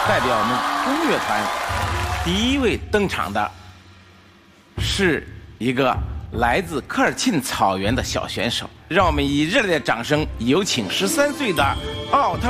代表我们宫乐团第一位登场的是一个来自科尔沁草原的小选手，让我们以热烈的掌声有请13岁的奥特